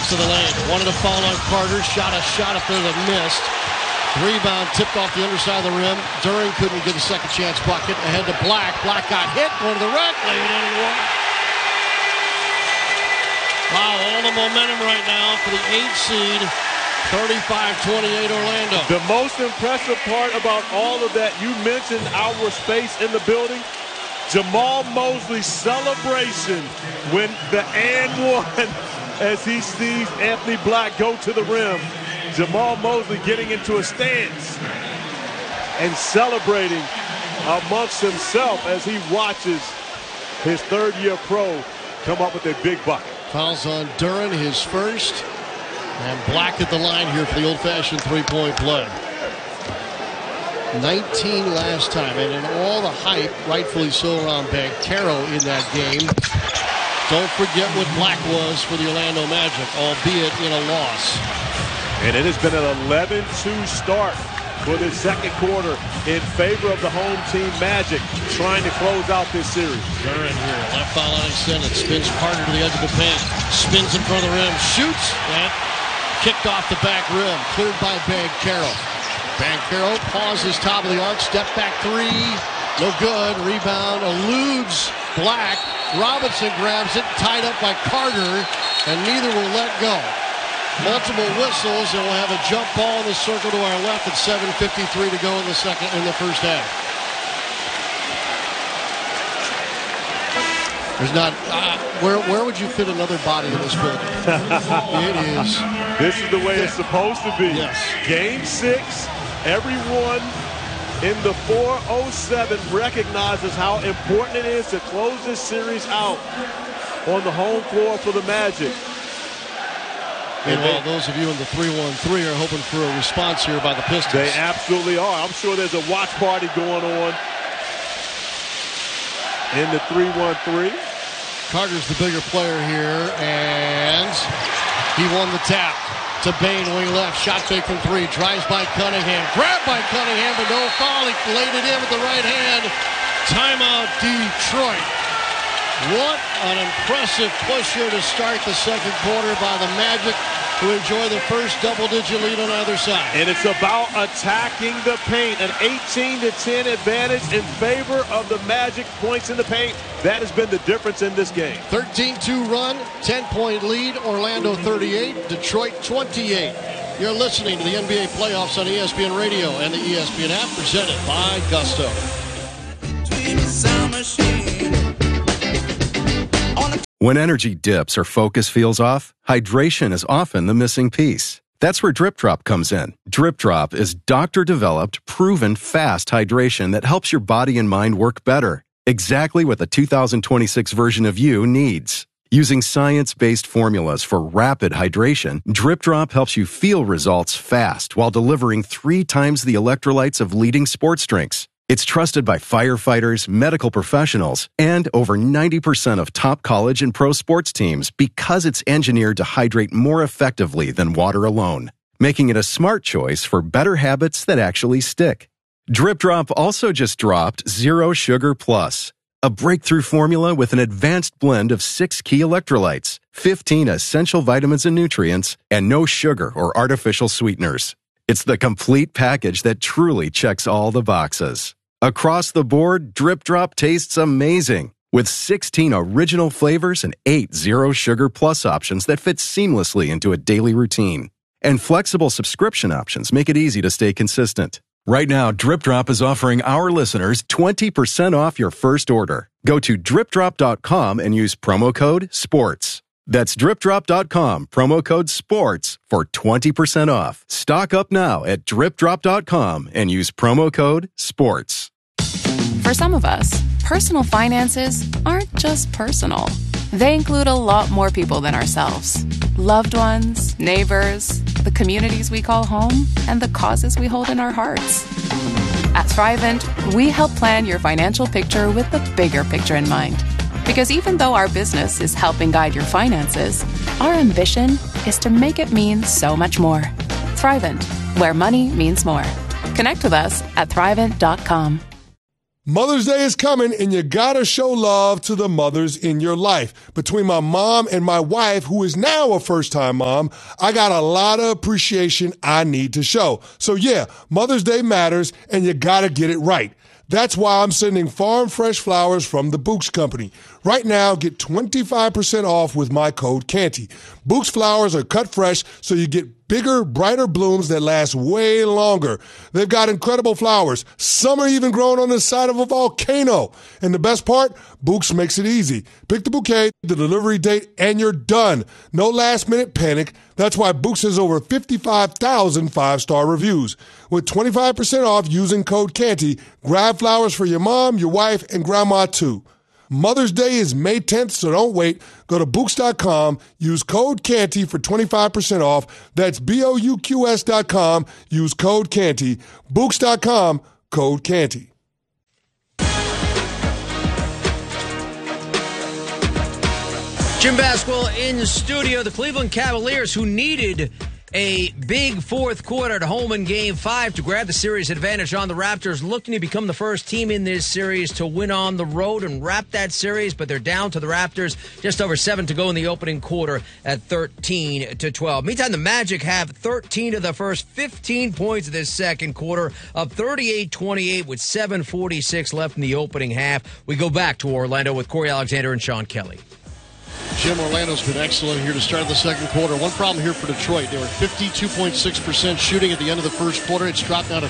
left of the lane. Wanted to foul on Carter. Shot up there that missed. Rebound tipped off the underside of the rim. Duren couldn't get a second chance bucket. Ahead to Black. Black got hit. Going to the rack. Laid it in and one. Wow, all the momentum right now for the 8th seed. 35-28 Orlando. The most impressive part about all of that, you mentioned our space in the building. Jamal Mosley's celebration when the and one as he sees Anthony Black go to the rim. Jamal Mosley getting into a stance and celebrating amongst himself as he watches his third-year pro come up with a big bucket. Fouls on Duren, his first. And Black at the line here for the old-fashioned three-point play. 19 last time, and in all the hype, rightfully so, around Banchero in that game. Don't forget what Black was for the Orlando Magic, albeit in a loss. And it has been an 11-2 start for the second quarter in favor of the home team Magic, trying to close out this series. Duren here, left foul line extended, spins Carter to the edge of the paint, spins in front of the rim, shoots, and kicked off the back rim, cleared by Banchero. Banchero pauses top of the arc, step back three, no good. Rebound eludes Black. Robinson grabs it, tied up by Carter, and neither will let go. Multiple whistles, and we'll have a jump ball in the circle to our left at 7:53 to go in the first half. There's not. Where would you fit another body in this building? It is. This is the way it's supposed to be. Yes. Game 6. Everyone in the 407 recognizes how important it is to close this series out on the home floor for the Magic. And those of you in the 313 are hoping for a response here by the Pistons. They absolutely are. I'm sure there's a watch party going on in the 313. Carter's the bigger player here, and he won the tap. To Bane, wing left, shot fake from 3, drives by Cunningham, grabbed by Cunningham, but no foul. He laid it in with the right hand. Timeout, Detroit. What an impressive push here to start the second quarter by the Magic, to enjoy the first double-digit lead on either side. And it's about attacking the paint. An 18-10 advantage in favor of the Magic. Points in the paint. That has been the difference in this game. 13-2 run, 10-point lead. Orlando 38, Detroit 28. You're listening to the NBA playoffs on ESPN Radio and the ESPN app, presented by Gusto. When energy dips or focus feels off, hydration is often the missing piece. That's where Drip Drop comes in. Drip Drop is doctor-developed, proven fast hydration that helps your body and mind work better. Exactly what the 2026 version of you needs. Using science-based formulas for rapid hydration, Drip Drop helps you feel results fast while delivering 3 times the electrolytes of leading sports drinks. It's trusted by firefighters, medical professionals, and over 90% of top college and pro sports teams because it's engineered to hydrate more effectively than water alone, making it a smart choice for better habits that actually stick. Drip Drop also just dropped Zero Sugar Plus, a breakthrough formula with an advanced blend of 6 key electrolytes, 15 essential vitamins and nutrients, and no sugar or artificial sweeteners. It's the complete package that truly checks all the boxes. Across the board, Drip Drop tastes amazing, with 16 original flavors and 8 Zero Sugar Plus options that fit seamlessly into a daily routine. And flexible subscription options make it easy to stay consistent. Right now, Drip Drop is offering our listeners 20% off your first order. Go to dripdrop.com and use promo code SPORTS. That's dripdrop.com, promo code SPORTS for 20% off. Stock up now at dripdrop.com and use promo code SPORTS. For some of us, personal finances aren't just personal. They include a lot more people than ourselves. Loved ones, neighbors, the communities we call home, and the causes we hold in our hearts. At Thrivent, we help plan your financial picture with the bigger picture in mind. Because even though our business is helping guide your finances, our ambition is to make it mean so much more. Thrivent, where money means more. Connect with us at Thrivent.com. Mother's Day is coming, and you gotta show love to the mothers in your life. Between my mom and my wife, who is now a first-time mom, I got a lot of appreciation I need to show. So yeah, Mother's Day matters, and you gotta get it right. That's why I'm sending farm fresh flowers from the Books Company. Right now, get 25% off with my code Canty. Books flowers are cut fresh, so you get bigger, brighter blooms that last way longer. They've got incredible flowers. Some are even grown on the side of a volcano. And the best part, Books makes it easy. Pick the bouquet, the delivery date, and you're done. No last-minute panic. That's why Books has over 55,000 five-star reviews. With 25% off using code Canty, grab flowers for your mom, your wife, and grandma too. Mother's Day is May 10th, so don't wait. Go to Books.com, use code Canty for 25% off. That's BOUQS.com, use code Canty. Books.com, code Canty. Jim Basquill in the studio. The Cleveland Cavaliers, who needed a big fourth quarter at home in Game 5 to grab the series advantage on the Raptors, looking to become the first team in this series to win on the road and wrap that series, but they're down to the Raptors. Just over 7 to go in the opening quarter at 13-12. Meantime, the Magic have 13 of the first 15 points of this second quarter, up 38-28 with 7:46 left in the opening half. We go back to Orlando with Corey Alexander and Sean Kelly. Jim, Orlando's been excellent here to start the second quarter. One problem here for Detroit. They were 52.6% shooting at the end of the first quarter. It's dropped down to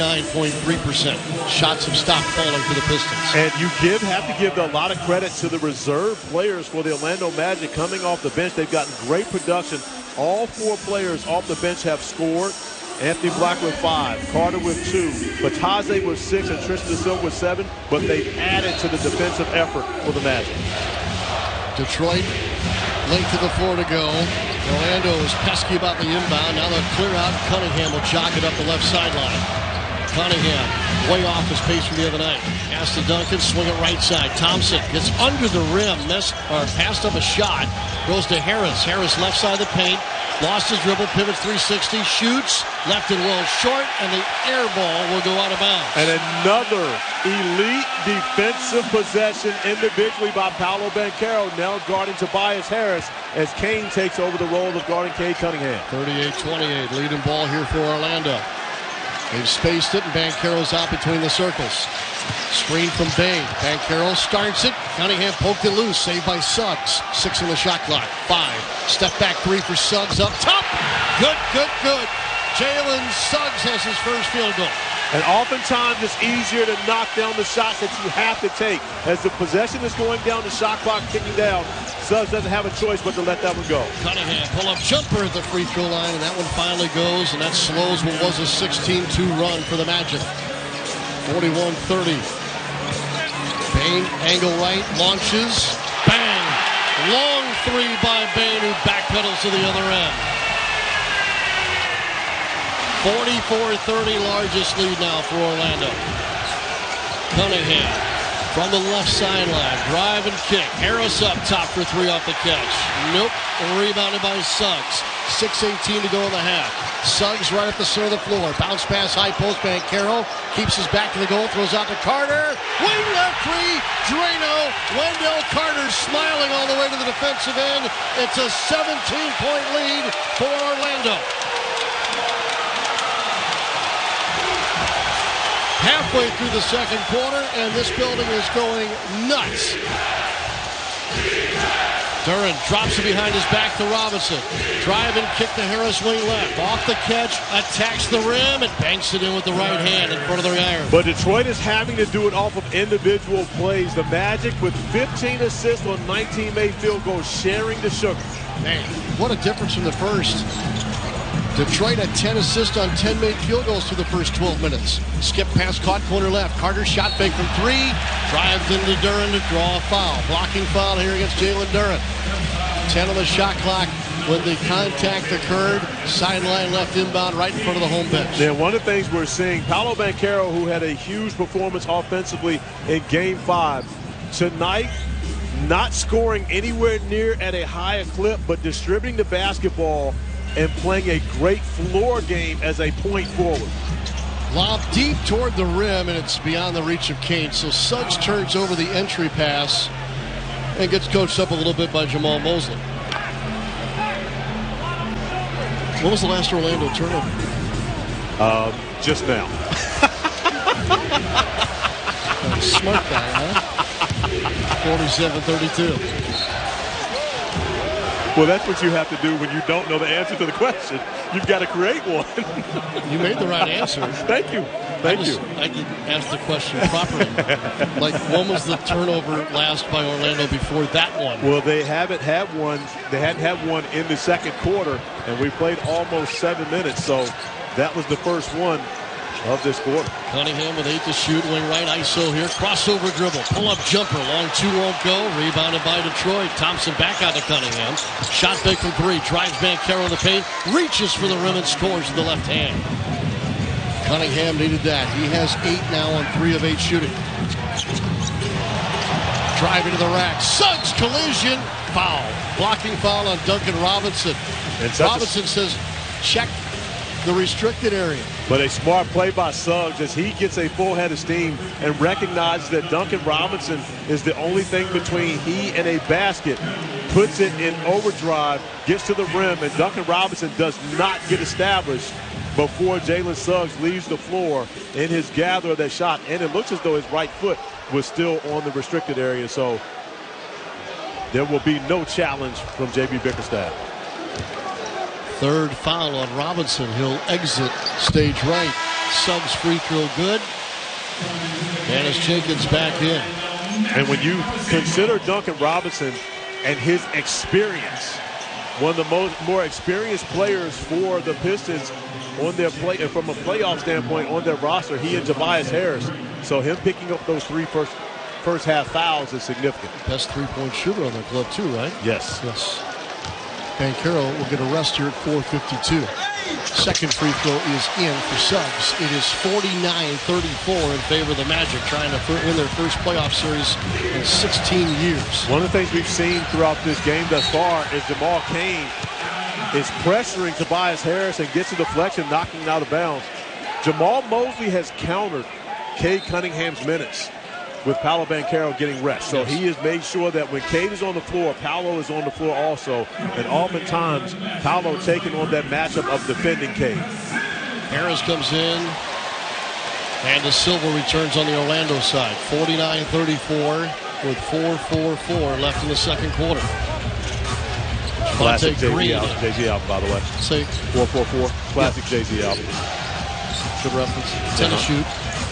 39.3%. Shots have stopped falling for the Pistons. And you have to give a lot of credit to the reserve players for the Orlando Magic coming off the bench. They've gotten great production. All 4 players off the bench have scored. Anthony Black with 5, Carter with 2, Bataze with 6, and Tristan Silva with 7. But they've added to the defensive effort for the Magic. Detroit, length of the floor to go. Orlando is pesky about the inbound. Now they'll clear out. Cunningham will jog it up the left sideline. Cunningham, way off his pace from the other night. Pass to Duncan, swing it right side. Thompson gets under the rim, passed up a shot. Goes to Harris. Harris left side of the paint. Lost his dribble, pivots 360, shoots, left and well short, and the air ball will go out of bounds. And another elite defensive possession individually by Paolo Banchero, now guarding Tobias Harris as Kane takes over the role of guarding Cade Cunningham. 38-28, leading ball here for Orlando. They've spaced it, and Banchero's out between the circles. Screen from Bane. Banchero starts it. Cunningham poked it loose. Saved by Suggs. 6 on the shot clock. 5. Step back 3 for Suggs up top. Good. Jalen Suggs has his first field goal. And oftentimes it's easier to knock down the shots that you have to take. As the possession is going down, the shot clock ticking down, Suggs doesn't have a choice but to let that one go. Cunningham, pull-up jumper at the free throw line, and that one finally goes, and that slows what was a 16-2 run for the Magic. 41-30. Bane, angle right, launches, bang! Long 3 by Bane, who backpedals to the other end. 44-30, largest lead now for Orlando. Cunningham from the left sideline, drive and kick. Harris up top for 3 off the catch. Nope, rebounded by Suggs. 6:18 to go in the half. Suggs right at the center of the floor. Bounce pass, high post, Banchero. Keeps his back to the goal, throws out to Carter. Wing left 3, Drano. Wendell Carter smiling all the way to the defensive end. It's a 17-point lead for Orlando. Halfway through the second quarter, and this building is going nuts. Duran drops it behind his back to Robinson. Drive and kick to Harris, wing left. Off the catch, attacks the rim, and banks it in with the right hand in front of the iron. But Detroit is having to do it off of individual plays. The Magic with 15 assists on 19 made field goals, sharing the sugar. Man, what a difference from the first. Detroit had 10 assists on 10 made field goals through the first 12 minutes. Skip pass, caught corner left. Carter shot fake from 3. Drives into Duran to draw a foul. Blocking foul here against Jalen Duran. 10 on the shot clock when the contact occurred. Sideline left inbound right in front of the home bench. Yeah, one of the things we're seeing, Paolo Banchero, who had a huge performance offensively in Game 5, tonight not scoring anywhere near at a higher clip, but distributing the basketball and playing a great floor game as a point forward. Lob deep toward the rim, and it's beyond the reach of Kane. So Suggs turns over the entry pass and gets coached up a little bit by Jamal Mosley. When was the last Orlando turnover? Just now. Smart guy, huh? 47-32. Well, that's what you have to do when you don't know the answer to the question. You've got to create one. You made the right answer. Thank you. Thank you. I didn't ask the question properly. Like, when was the turnover last by Orlando before that one? Well, they haven't had one. They hadn't had one in the second quarter, and we played almost 7 minutes. So that was the first one of this quarter. Cunningham with 8 to shoot. Wing right, ISO here. Crossover dribble. Pull-up jumper. Long two won't go. Rebounded by Detroit. Thompson back out to Cunningham. Shot big from 3. Drives Banchero in the paint. Reaches for the rim and scores with the left hand. Cunningham needed that. He has 8 now on 3 of 8 shooting. Driving to the rack. Suggs collision. Foul. Blocking foul on Duncan Robinson. Robinson says, check the restricted area. But a smart play by Suggs as he gets a full head of steam and recognizes that Duncan Robinson is the only thing between he and a basket. Puts it in overdrive, gets to the rim, and Duncan Robinson does not get established before Jalen Suggs leaves the floor in his gather of that shot. And it looks as though his right foot was still on the restricted area. So there will be no challenge from J.B. Bickerstaff. Third foul on Robinson. He'll exit stage right. Suggs free throw good. Dennis Jenkins back in. And when you consider Duncan Robinson and his experience, one of the more experienced players for the Pistons on their play from a playoff standpoint on their roster, he and Tobias Harris. So him picking up those 3 first half fouls is significant. Best three-point shooter on their club too, right? Yes. Yes. Banchero will get a rest here at 4:52. Second free throw is in for Suggs. It is 49-34 in favor of the Magic, trying to win their first playoff series in 16 years. One of the things we've seen throughout this game thus far is Jamal Cain is pressuring Tobias Harris and gets a deflection, knocking him out of bounds. Jamal Mosley has countered Cade Cunningham's minutes with Paolo Banchero getting rest. So he has made sure that when Cade is on the floor, Paolo is on the floor also. And oftentimes, Paolo taking on that matchup of defending Cade. Harris comes in, and the Silva returns on the Orlando side. 49-34 with 4:44 left in the second quarter. Classic Jay-Z album, by the way. Say 4:44. Classic Jay-Z album. Good reference. Tennis shoot.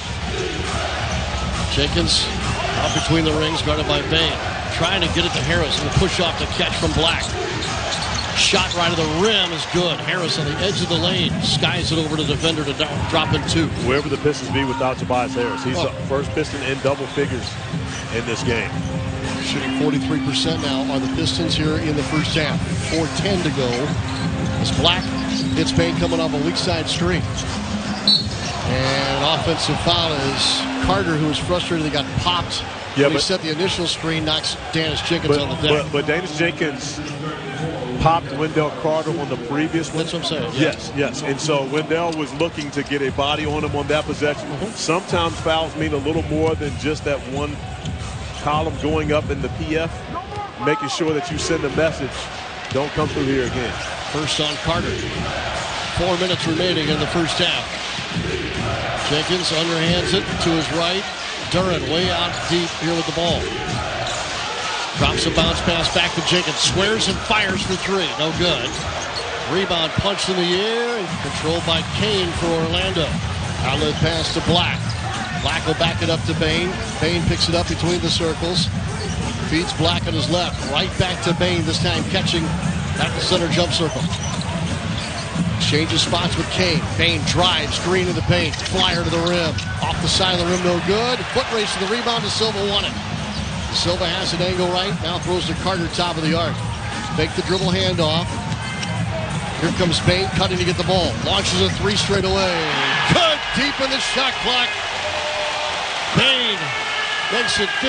Jenkins out between the rings, guarded by Bain. Trying to get it to Harris, and the push off the catch from Black. Shot right to the rim is good. Harris on the edge of the lane skies it over to the defender to drop in 2. Wherever the Pistons be without Tobias Harris, he's the first Piston in double figures in this game. Shooting 43% now are the Pistons here in the first half. 4:10 to go. As Black hits Bain coming off a weak side screen. And offensive foul is Carter, who was frustrated he got popped. Yeah, he set the initial screen, knocks Dennis Jenkins on the deck. But Dennis Jenkins popped Wendell Carter on the previous one. That's what I'm saying. Yeah. Yes. And so Wendell was looking to get a body on him on that possession. Sometimes fouls mean a little more than just that one column going up in the PF, making sure that you send a message. Don't come through here again. First on Carter. 4 minutes remaining in the first half. Jenkins underhands it to his right. Duran way out deep here with the ball. Drops a bounce pass back to Jenkins. Squares and fires for 3. No good. Rebound punched in the air and controlled by Kane for Orlando. Outlet pass to Black. Black will back it up to Bain. Bain picks it up between the circles. Feeds Black on his left. Right back to Bain, this time catching at the center jump circle. Changes spots with Kane. Bain drives, green in the paint. Flyer to the rim. Off the side of the rim, no good. Foot race to the rebound, and Silva won it. Silva has an angle right. Now throws to Carter, top of the arc. Fake the dribble handoff. Here comes Bain, cutting to get the ball. Launches a 3 straight away. Good, deep in the shot clock. Bain makes it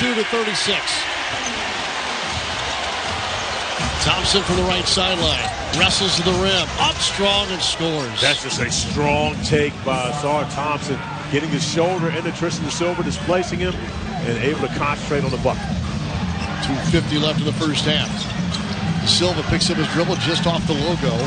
52-36. Thompson from the right sideline. Wrestles to the rim. Up strong and scores. That's just a strong take by Ausar Thompson, getting his shoulder into Tristan da Silva, displacing him, and able to concentrate on the bucket. 2:50 left in the first half. Silva picks up his dribble just off the logo.